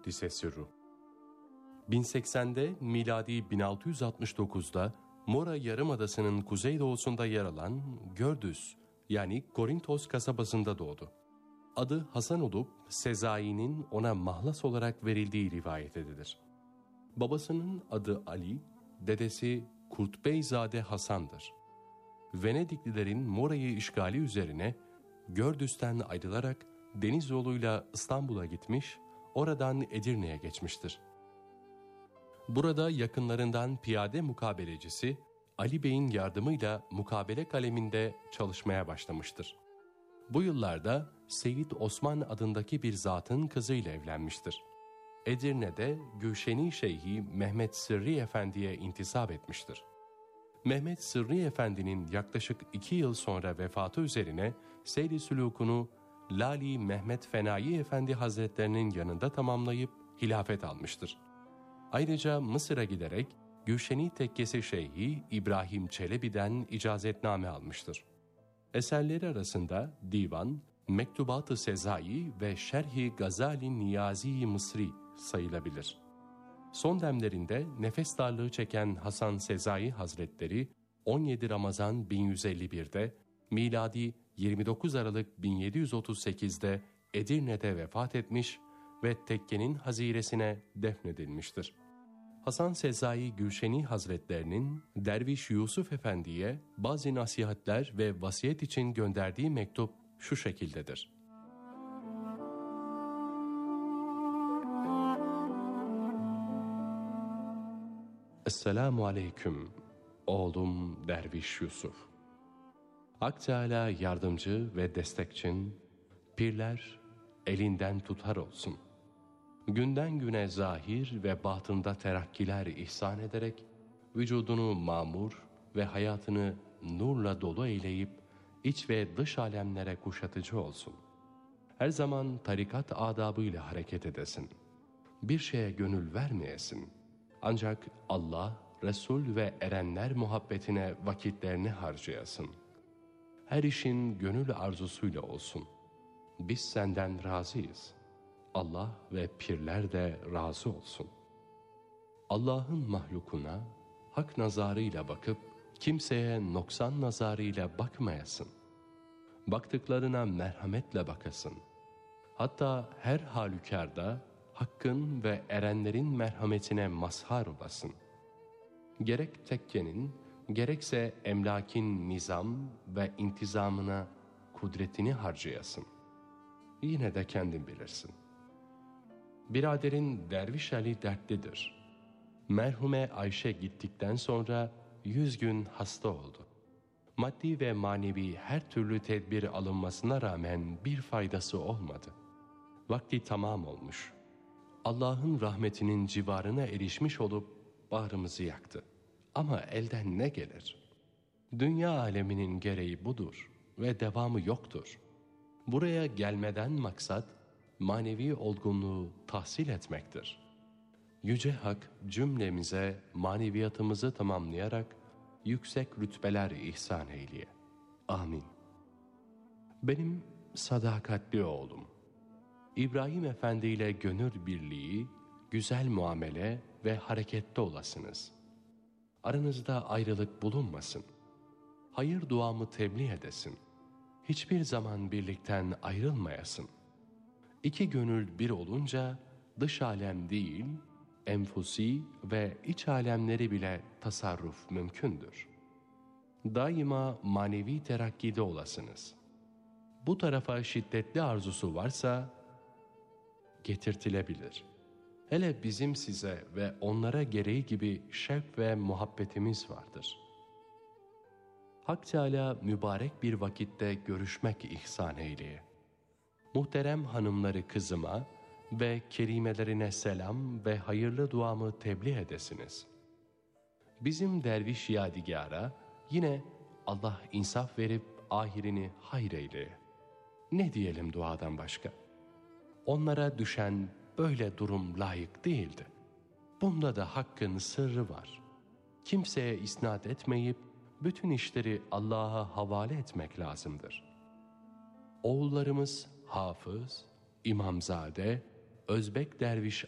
kuddise sirruh. 1080'de miladi 1669'da Mora Yarımadası'nın kuzeydoğusunda yer alan Gördüs yani Korintos kasabasında doğdu. Adı Hasan olup Sezai'nin ona mahlas olarak verildiği rivayet edilir. Babasının adı Ali, dedesi Kurtbeyzade Hasan'dır. Venediklilerin Mora'yı işgali üzerine Gördüs'ten ayrılarak deniz yoluyla İstanbul'a gitmiş, oradan Edirne'ye geçmiştir. Burada yakınlarından piyade mukabelecisi Ali Bey'in yardımıyla mukabele kaleminde çalışmaya başlamıştır. Bu yıllarda Seyyid Osman adındaki bir zatın kızıyla evlenmiştir. Edirne'de Gülşeni Şeyhi Mehmet Sırrı Efendi'ye intisap etmiştir. Mehmet Sırrı Efendi'nin yaklaşık 2 yıl sonra vefatı üzerine seyri sülûkunu Lali Mehmet Fenayi Efendi Hazretlerinin yanında tamamlayıp hilafet almıştır. Ayrıca Mısır'a giderek Gülşeni Tekkesi Şeyhi İbrahim Çelebi'den icazetname almıştır. Eserleri arasında Divan, Mektubat-ı Sezai ve Şerh-i Gazali Niyazi Mısri sayılabilir. Son demlerinde nefes darlığı çeken Hasan Sezai Hazretleri 17 Ramazan 1151'de, miladi 29 Aralık 1738'de Edirne'de vefat etmiş ve tekkenin haziresine defnedilmiştir. Hasan Sezai Gülşeni Hazretlerinin Derviş Yusuf Efendi'ye bazı nasihatler ve vasiyet için gönderdiği mektup şu şekildedir. Esselamu Aleyküm, oğlum Derviş Yusuf. Hak Teâlâ yardımcı ve destekçin, pirler elinden tutar olsun. Günden güne zahir ve batında terakkiler ihsan ederek, vücudunu mamur ve hayatını nurla dolu eyleyip, iç ve dış alemlere kuşatıcı olsun. Her zaman tarikat adabıyla hareket edesin. Bir şeye gönül vermeyesin. Ancak Allah, Resul ve erenler muhabbetine vakitlerini harcayasın. Her işin gönül arzusuyla olsun. Biz senden razıyız. Allah ve pirler de razı olsun. Allah'ın mahlukuna hak nazarıyla bakıp kimseye noksan nazarıyla bakmayasın. Baktıklarına merhametle bakasın. Hatta her halükarda hakkın ve erenlerin merhametine mazhar olasın. Gerek tekkenin, gerekse emlakin nizam ve intizamına kudretini harcayasın. Yine de kendin bilirsin. Biraderin Derviş Ali dertlidir. Merhume Ayşe gittikten sonra 100 gün hasta oldu. Maddi ve manevi her türlü tedbir alınmasına rağmen bir faydası olmadı. Vakti tamam olmuş. Allah'ın rahmetinin civarına erişmiş olup bağrımızı yaktı. Ama elden ne gelir? Dünya aleminin gereği budur ve devamı yoktur. Buraya gelmeden maksat manevi olgunluğu tahsil etmektir. Yüce Hak cümlemize maneviyatımızı tamamlayarak yüksek rütbeler ihsan eyleye. Amin. Benim sadakatli oğlum, İbrahim Efendi ile gönül birliği, güzel muamele ve harekette olasınız. Aranızda ayrılık bulunmasın. Hayır duamı tebliğ edesin. Hiçbir zaman birlikten ayrılmayasın. İki gönül bir olunca dış alem değil, enfusi ve iç alemleri bile tasarruf mümkündür. Daima manevi terakkide olasınız. Bu tarafa şiddetli arzusu varsa getirtilebilir. Hele bizim size ve onlara gereği gibi şevk ve muhabbetimiz vardır. Hak Teâlâ mübarek bir vakitte görüşmek ihsan eyleye. Muhterem hanımları kızıma ve kerimelerine selam ve hayırlı duamı tebliğ edesiniz. Bizim derviş yadigara yine Allah insaf verip ahirini hayır eyleye. Ne diyelim duadan başka? Onlara düşen böyle durum layık değildi. Bunda da hakkın sırrı var. Kimseye isnat etmeyip bütün işleri Allah'a havale etmek lazımdır. Oğullarımız Hafız, İmamzade, Özbek Derviş